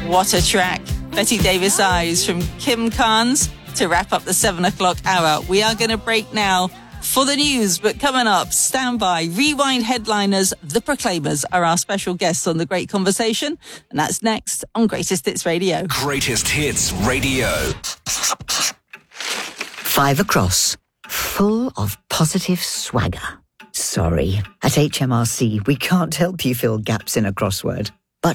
What a track. Betty Davis Eyes from Kim Carnes to wrap up the 7 o'clock hour. We are going to break now for the news, but coming up, stand by. Rewind headliners, The Proclaimers, are our special guests on The Great Conversation, and that's next on Greatest Hits Radio. Greatest Hits Radio. 5 across, full of positive swagger. Sorry, at HMRC, we can't help you fill gaps in a crossword.